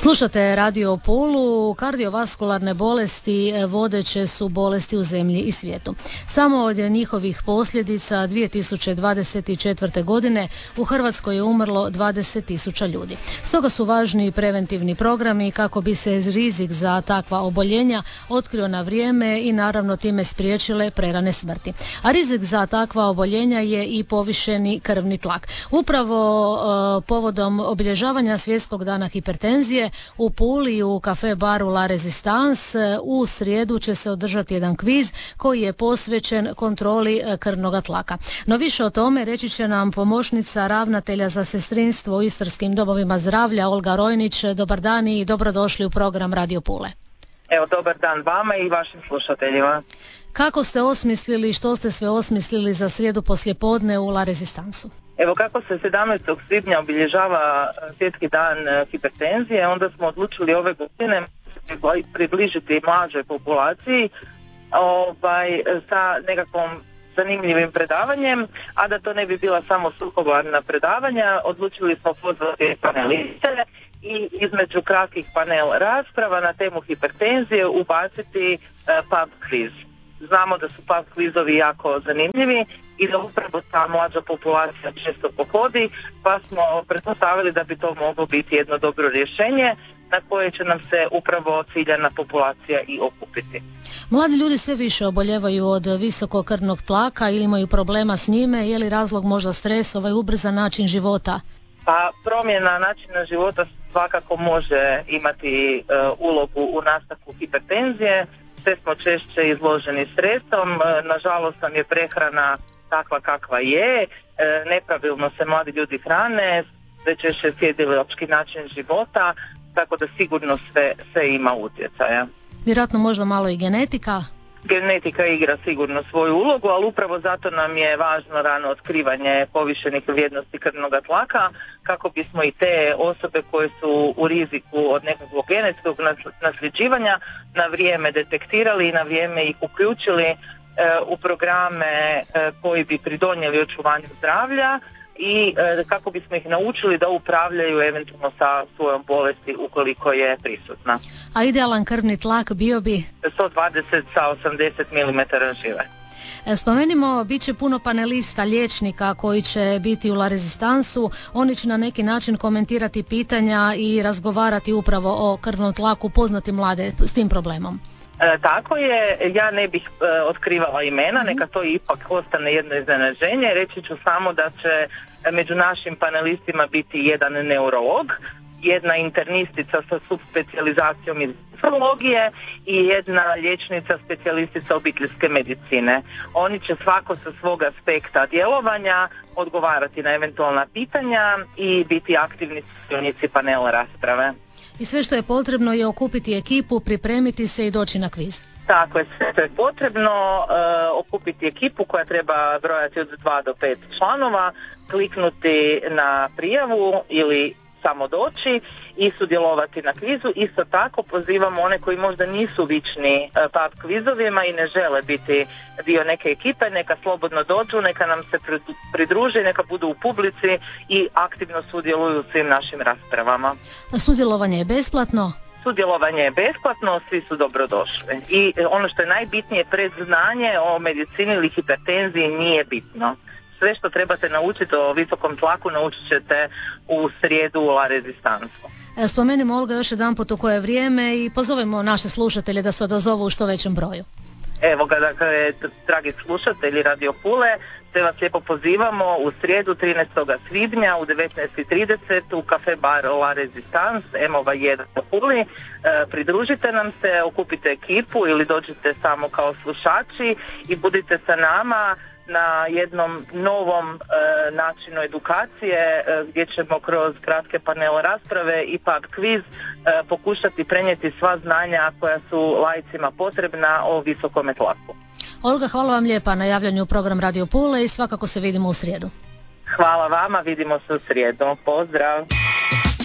Slušate Radio Pulu. Kardiovaskularne bolesti vodeće su bolesti u zemlji i svijetu. Samo od njihovih posljedica 2024. godine u Hrvatskoj je umrlo 20.000 ljudi. Stoga su važni preventivni programi kako bi se rizik za takva oboljenja otkrio na vrijeme i naravno time spriječile prerane smrti. A rizik za takva oboljenja je i povišeni krvni tlak. Upravo povodom obilježavanja Svjetskog dana hipertenzije u Puli u kafe baru La Resistance u srijedu će se održati jedan kviz koji je posvećen kontroli krvnog tlaka. No više o tome reći će nam pomoćnica ravnatelja za sestrinstvo u Istarskim domovima zdravlja Olga Rojnić. Dobar dan i dobrodošli u program Radio Pule. Evo, dobar dan vama i vašim slušateljima. Kako ste osmislili, što ste sve osmislili za srijedu poslijepodne u La Resistancu? Evo, kako se 17. svibnja obilježava Svjetski dan hipertenzije, onda smo odlučili ove godine približiti mlađoj populaciji sa nekakvom zanimljivim predavanjem, a da to ne bi bila samo suhoparna predavanja, odlučili smo pozvati paneliste i između kratkih panel rasprava na temu hipertenzije ubaciti pub kviz. Znamo da su pub kvizovi jako zanimljivi i da upravo ta mlađa populacija često pohodi, pa smo pretpostavili da bi to moglo biti jedno dobro rješenje na koje će nam se upravo ciljana populacija i okupiti. Mladi ljudi sve više oboljevaju od visokog krvnog tlaka ili imaju problema s njime. Je li razlog možda stres, ubrzan način života? Pa promjena načina života svakako može imati ulogu u nastanku hipertenzije. Sve smo češće izloženi stresom, nažalost nam je prehrana takva kakva je, nepravilno se mladi ljudi hrane, sve češće sjedilački način života, tako da sigurno sve ima utjecaja. Vjerojatno možda malo i genetika? Genetika igra sigurno svoju ulogu, ali upravo zato nam je važno rano otkrivanje povišenih vrijednosti krvnog tlaka, kako bismo i te osobe koje su u riziku od nekakvog genetskog nasljeđivanja na vrijeme detektirali i na vrijeme ih uključili u programe koji bi pridonijeli očuvanju zdravlja i kako bismo ih naučili da upravljaju eventualno sa svojom bolesti ukoliko je prisutna. A idealan krvni tlak bio bi? 120 sa 80 mm žive. Spomenimo, bit će puno panelista, liječnika koji će biti u La Resistancu. Oni će na neki način komentirati pitanja i razgovarati upravo o krvnom tlaku, poznati mlade s tim problemom. Tako je, ja ne bih otkrivala imena, neka to ipak ostane jedno iznenađenje. Reći ću samo da će među našim panelistima biti jedan neurolog, jedna internistica sa subspecijalizacijom iz nefrologije i jedna liječnica specijalistica obiteljske medicine. Oni će svako sa svog aspekta djelovanja odgovarati na eventualna pitanja i biti aktivni sudionici panela rasprave. I sve što je potrebno je okupiti ekipu, pripremiti se i doći na kviz. Tako je, sve što je potrebno, okupiti ekipu koja treba brojati od 2 do 5 članova, kliknuti na prijavu ili samo doći i sudjelovati na kvizu. Isto tako pozivamo one koji možda nisu vični pub kvizovima i ne žele biti dio neke ekipe, neka slobodno dođu, neka nam se pridruže, neka budu u publici i aktivno sudjeluju u svim našim raspravama. A sudjelovanje je besplatno? Sudjelovanje je besplatno, svi su dobrodošli. I ono što je najbitnije, predznanje o medicini ili hipertenziji nije bitno. Sve što trebate naučiti o visokom tlaku naučit ćete u srijedu u La Resistancu. Spomenimo, Olga, još jedanput u koje vrijeme i pozovemo naše slušatelje da se odazovu u što većem broju. Evo ga, dakle, dragi slušatelji Radio Pule, te vas lijepo pozivamo u srijedu 13. svibnja u 19:30 u kafe bar La Resistance, Emova 1 u Puli. Pridružite nam se, okupite ekipu ili dođite samo kao slušači i budite sa nama na jednom novom načinu edukacije gdje ćemo kroz kratke panel rasprave i pub kviz pokušati prenijeti sva znanja koja su laicima potrebna o visokom tlaku. Olga, hvala vam lijepa na javljanju u program Radio Pule i svakako se vidimo u srijedu. Hvala vama, vidimo se u srijedu. Pozdrav!